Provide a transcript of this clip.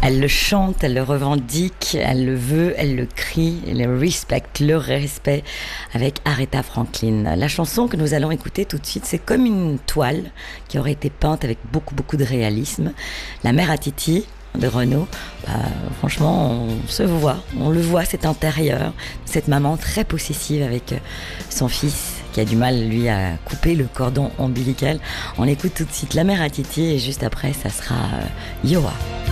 Elle le chante, elle le revendique, elle le veut, elle le crie, elle le respecte, le respect avec Aretha Franklin. La chanson que nous allons écouter tout de suite, c'est comme une toile qui aurait été peinte avec beaucoup de réalisme. La mère à Titi de Renaud, franchement, on le voit cet intérieur, cette maman très possessive avec son fils qui a du mal, lui, à couper le cordon ombilical. On écoute tout de suite la mère à Titi et juste après, ça sera Yoa.